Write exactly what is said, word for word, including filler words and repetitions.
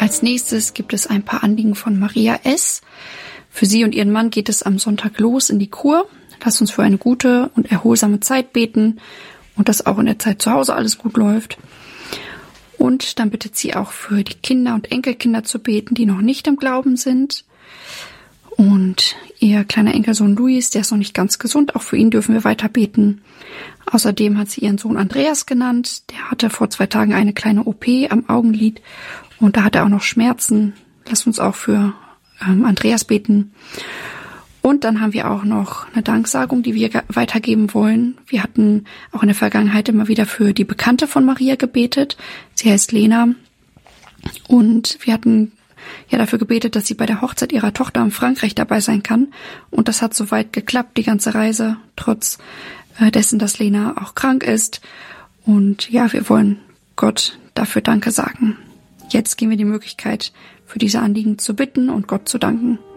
Als nächstes gibt es ein paar Anliegen von Maria S. Für sie und ihren Mann geht es am Sonntag los in die Kur. Lasst uns für eine gute und erholsame Zeit beten und dass auch in der Zeit zu Hause alles gut läuft. Und dann bittet sie auch für die Kinder und Enkelkinder zu beten, die noch nicht im Glauben sind. Und ihr kleiner Enkelsohn Luis, der ist noch nicht ganz gesund, auch für ihn dürfen wir weiter beten. Außerdem hat sie ihren Sohn Andreas genannt. Der hatte vor zwei Tagen eine kleine O P am Augenlid und da hat er auch noch Schmerzen. Lasst uns auch für ähm, Andreas beten. Und dann haben wir auch noch eine Danksagung, die wir weitergeben wollen. Wir hatten auch in der Vergangenheit immer wieder für die Bekannte von Maria gebetet. Sie heißt Lena. Und wir hatten ja dafür gebetet, dass sie bei der Hochzeit ihrer Tochter in Frankreich dabei sein kann. Und das hat soweit geklappt, die ganze Reise, trotz äh, dessen, dass Lena auch krank ist. Und ja, wir wollen Gott dafür Danke sagen. Jetzt geben wir die Möglichkeit, für diese Anliegen zu bitten und Gott zu danken.